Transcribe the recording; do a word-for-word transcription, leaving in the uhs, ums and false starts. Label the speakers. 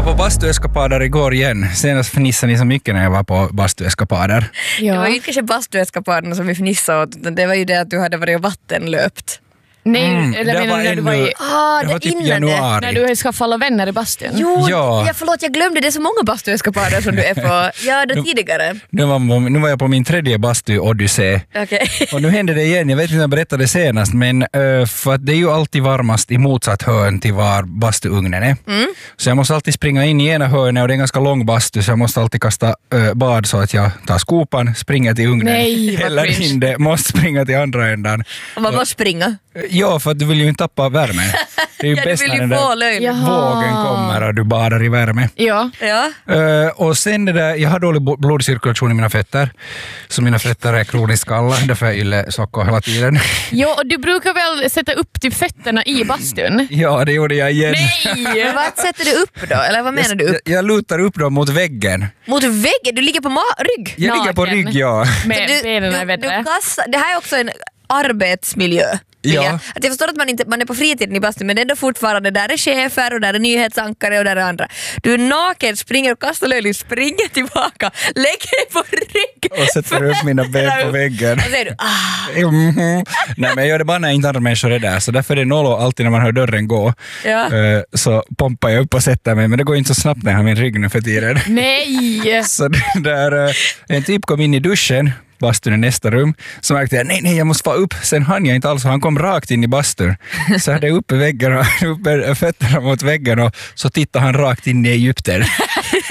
Speaker 1: på bastueskapader igår igen. Senast fnissade ni så mycket när jag var på bastueskapader.
Speaker 2: Ja. Det var ju inte kanske bastueskapaderna som vi fnissade åt, utan det var ju det att du hade varit vattenlöpt.
Speaker 3: Nej,
Speaker 1: Mm,
Speaker 3: eller
Speaker 1: det
Speaker 3: menar
Speaker 1: var
Speaker 3: när du var i...
Speaker 2: Ah,
Speaker 1: det
Speaker 2: det
Speaker 1: var typ
Speaker 2: innan
Speaker 1: januari.
Speaker 3: När du ska falla vänner i bastun.
Speaker 2: Jo,
Speaker 1: Ja.
Speaker 2: ja, förlåt, jag glömde. Det är så många bastueskapader som du är på. Ja, det tidigare.
Speaker 1: Nu var, nu var jag på min tredje bastu-odyssé.
Speaker 2: Okej.
Speaker 1: Och nu hände det igen. Jag vet inte om jag berättade senast, men uh, för att det är ju alltid varmast i motsatt hörn till var bastuugnen är. Mm. Så jag måste alltid springa in i ena hörnet och det är en ganska lång bastu, så jag måste alltid kasta uh, bad så att jag tar skopan, springer till ugnen.
Speaker 3: Nej, vad
Speaker 1: eller
Speaker 3: cringe.
Speaker 1: in det, måste springa till andra ändan.
Speaker 2: Och man måste springa.
Speaker 1: Ja, för att du vill ju inte tappa värmen. Det är ju
Speaker 2: Ja, du
Speaker 1: bäst
Speaker 2: vill
Speaker 1: när
Speaker 2: ju
Speaker 1: den där
Speaker 2: få lögn.
Speaker 3: Jaha.
Speaker 1: vågen kommer och du badar i värme.
Speaker 3: Ja.
Speaker 2: Ja.
Speaker 1: Uh, och sen det där, jag har dålig blodcirkulation i mina fötter, så mina fötter är kroniskt kalla, därför jag yller socker hela tiden.
Speaker 3: Ja, och du brukar väl sätta upp typ fötterna i bastun?
Speaker 1: Ja, det gjorde jag igen.
Speaker 3: Nej!
Speaker 2: Men vad sätter du upp då? Eller vad menar du upp?
Speaker 1: Jag, jag lutar upp dem mot väggen.
Speaker 2: Mot väggen? Du ligger på ma- rygg?
Speaker 1: Jag ligger på
Speaker 3: Naken.
Speaker 1: rygg, ja.
Speaker 3: Med
Speaker 2: du,
Speaker 3: benen i
Speaker 2: du,
Speaker 3: vädret.
Speaker 2: du kastar, det här är också en arbetsmiljö.
Speaker 1: Ja.
Speaker 2: Jag, att jag förstår att man, inte, man är på fritiden i bastun, men det är ändå fortfarande där är chefer och där är nyhetsankare och där är andra. Du är naken, springer och kastar löjligt, springer tillbaka, lägger dig på rygg.
Speaker 1: Och sätter upp mina ben på väggen.
Speaker 2: Och säger du ah.
Speaker 1: Mm-hmm. Nej, men jag gör det bara när inte andra människor är där, så därför är det noll alltid när man hör dörren gå.
Speaker 2: Ja.
Speaker 1: Uh, så pompar jag upp och sätter mig, men det går inte så snabbt när jag har min rygg nu för tiden.
Speaker 3: Nej!
Speaker 1: Så där, uh, en typ kom in i duschen, bastun i nästa rum, så märkte jag, nej, nej, jag måste få upp. Sen hann jag inte alls, han kom rakt in i bastun. Så hade jag uppe väggen och uppe fötterna mot väggen och så tittade han rakt in i Egypten.